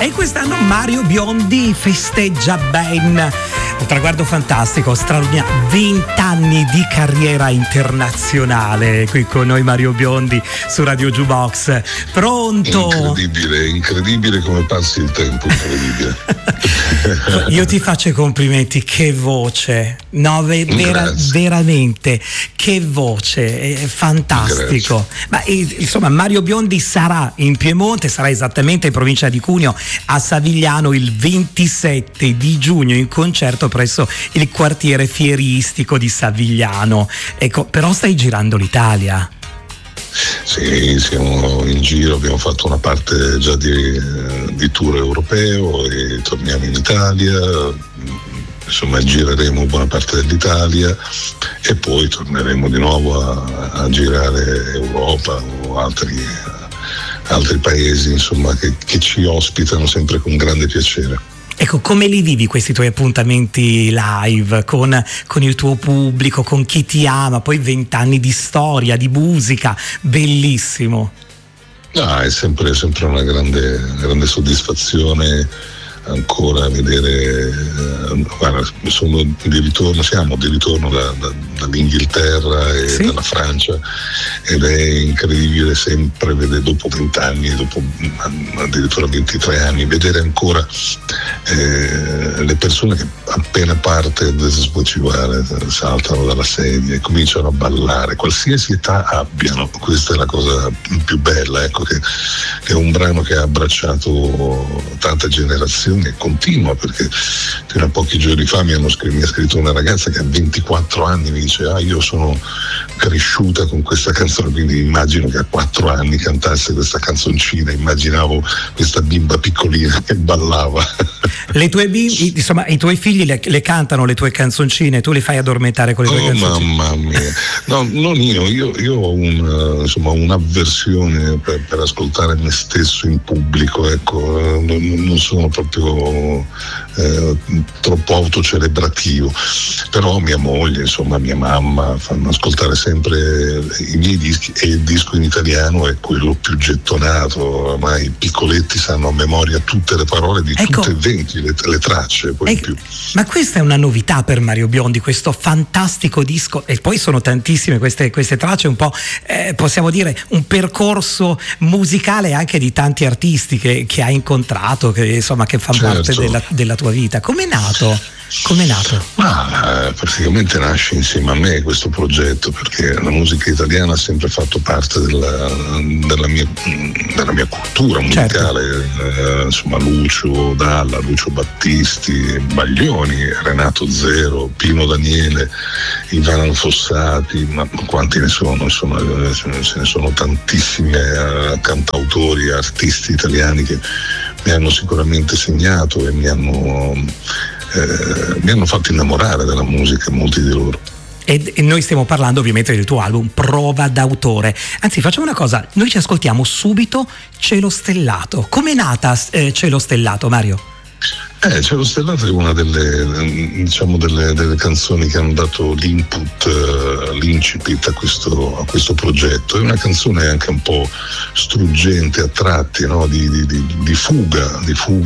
E quest'anno Mario Biondi festeggia ben un traguardo fantastico, straordinario, 20 anni di carriera internazionale. Qui con noi Mario Biondi su Radio Jukebox. Pronto? Incredibile come passi il tempo, incredibile. Io ti faccio i complimenti, che voce, no, veramente, che voce, è fantastico. Ma insomma, Mario Biondi sarà in Piemonte, sarà esattamente in provincia di Cuneo, a Savigliano, il 27 di giugno in concerto presso il quartiere fieristico di Savigliano. Ecco, però stai girando l'Italia. Sì, siamo in giro, abbiamo fatto una parte già di tour europeo e torniamo in Italia, insomma gireremo buona parte dell'Italia e poi torneremo di nuovo a girare Europa o altri paesi, insomma, che ci ospitano sempre con grande piacere. Ecco, come li vivi questi tuoi appuntamenti live con il tuo pubblico, con chi ti ama, poi 20 anni di storia, di musica, bellissimo. No, è sempre una grande soddisfazione ancora vedere, guarda, siamo di ritorno dall'Inghilterra e sì, dalla Francia, ed è incredibile sempre vedere, dopo 20 anni, dopo addirittura 23 anni, vedere ancora le persone che appena parte sbocciare saltano dalla sedia e cominciano a ballare, qualsiasi età abbiano. Questa è la cosa più bella, ecco, che è un brano che ha abbracciato tante generazioni e continua, perché fino a pochi giorni fa mi ha scritto una ragazza che ha 24 anni, mi dice io sono cresciuta con questa canzone, quindi immagino che a 4 anni cantasse questa canzoncina, immaginavo questa bimba piccolina che ballava. Le tue insomma, i tuoi figli le cantano le tue canzoncine, tu li fai addormentare con le tue canzoncine? Mamma mia, no, non io ho un'avversione per ascoltare me stesso in pubblico, ecco, non sono proprio troppo autocelebrativo, però mia moglie, insomma mia mamma fanno ascoltare sempre i miei dischi, e il disco in italiano è quello più gettonato, ormai i piccoletti sanno a memoria tutte le parole di tutte e 20 le tracce, poi più. Ma questa è una novità per Mario Biondi, questo fantastico disco, e poi sono tantissime queste tracce, un po' possiamo dire un percorso musicale anche di tanti artisti che hai incontrato, che fanno parte della tua vita. Com'è nato? Praticamente nasce insieme a me questo progetto, perché la musica italiana ha sempre fatto parte della mia cultura musicale, certo. Insomma, Lucio Dalla, Lucio Battisti, Baglioni, Renato Zero, Pino Daniele, Ivano Fossati, ma quanti ne sono? Insomma, ce ne sono tantissimi cantautori, artisti italiani che mi hanno sicuramente segnato e mi hanno fatto innamorare della musica, molti di loro. E noi stiamo parlando ovviamente del tuo album Prova d'autore. Anzi, facciamo una cosa, noi ci ascoltiamo subito Cielo Stellato. Com'è nata Cielo Stellato, Mario? Cielo Stellato è una delle canzoni che hanno dato l'incipit a questo progetto. È una canzone anche un po' struggente a tratti, no? di fuga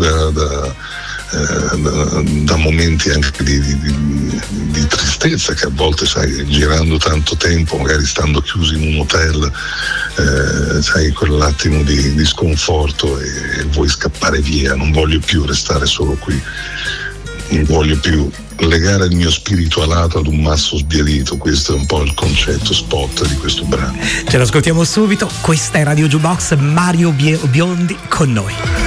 da momenti anche di tristezza, che a volte, sai, girando tanto tempo, magari stando chiusi in un hotel, sai, quell'attimo di sconforto e vuoi scappare via, non voglio più restare solo qui, non voglio più legare il mio spirito alato ad un masso sbiadito. Questo è un po' il concetto spot di questo brano. Ce lo ascoltiamo subito, questa è Radio Jukebox, Mario Biondi con noi.